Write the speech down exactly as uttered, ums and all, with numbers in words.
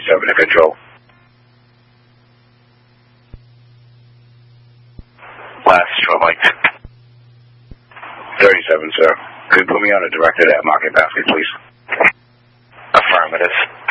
thirty-seven to control. Last short light. thirty-seven, sir. Could you put me on a directed at Market Basket, please? Affirmative.